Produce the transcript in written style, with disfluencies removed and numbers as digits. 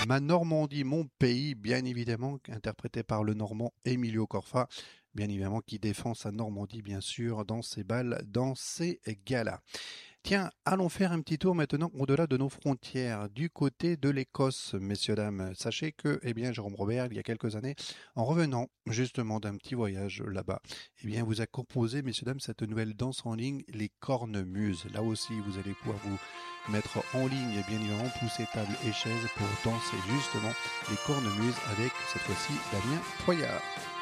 Ma Normandie, mon pays, bien évidemment, interprété par le Normand Emilio Corfa, bien évidemment, qui défend sa Normandie, bien sûr, dans ses balles, dans ses galas. Tiens, allons faire un petit tour maintenant au-delà de nos frontières, du côté de l'Écosse, messieurs, dames. Sachez que, eh bien, Jérôme Robert, il y a quelques années, en revenant justement d'un petit voyage là-bas, eh bien, vous a composé, messieurs, dames, cette nouvelle danse en ligne, les cornemuses. Là aussi, vous allez pouvoir vous mettre en ligne et bien évidemment pousser table et chaise pour danser justement les cornemuses avec cette fois-ci Damien Poyard.